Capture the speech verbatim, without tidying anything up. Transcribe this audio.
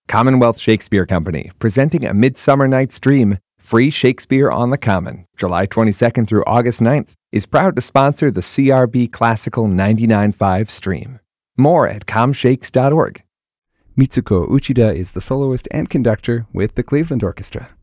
Commonwealth Shakespeare Company, presenting A Midsummer Night's Dream, free Shakespeare on the Common, July twenty-second through August ninth, is proud to sponsor the C R B Classical ninety-nine point five stream. More at com shakes dot org. Mitsuko Uchida is the soloist and conductor with the Cleveland Orchestra.